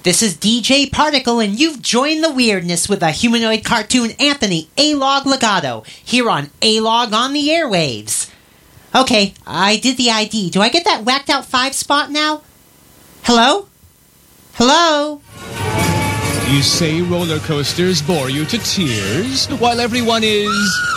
This is DJ Particle, and you've joined the weirdness with a humanoid cartoon Anthony A-Log Legato, here on A-Log on the airwaves. Okay, I did the ID. Do I get that whacked out 5 spot now? Hello? Hello? You say roller coasters bore you to tears, while everyone is...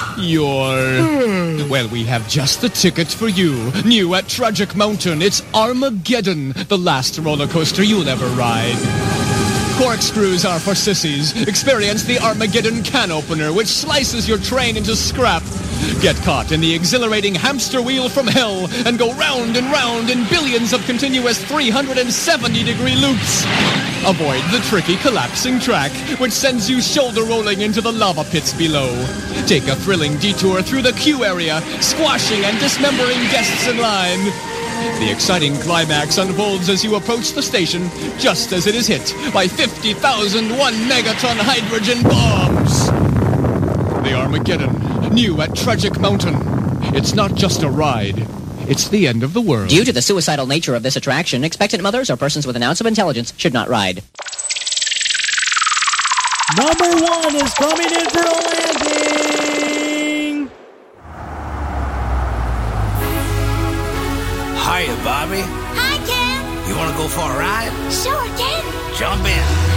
Well, we have just the ticket for you. New at Tragic Mountain, it's Armageddon, the last roller coaster you'll ever ride. Corkscrews are for sissies. Experience the Armageddon can opener, which slices your train into scrap. Get caught in the exhilarating hamster wheel from hell and go round and round in billions of continuous 370-degree loops. Avoid the tricky collapsing track, which sends you shoulder-rolling into the lava pits below. Take a thrilling detour through the queue area, squashing and dismembering guests in line. The exciting climax unfolds as you approach the station, just as it is hit by 50,000 1-megaton hydrogen bombs. The Armageddon, new at Tragic Mountain. It's not just a ride. It's the end of the world. Due to the suicidal nature of this attraction, expectant mothers or persons with an ounce of intelligence should not ride. Number 1 is coming in for a landing. Hiya, Bobby. Hi, Ken. You want to go for a ride? Sure, Ken. Jump in.